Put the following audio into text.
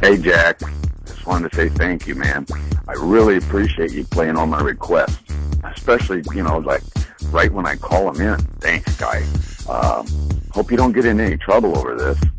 Hey, Jack. Just wanted to say thank you, man. I really appreciate you playing all my requests, especially, like right when I call them in. Thanks, guy. Hope you don't get in any trouble over this.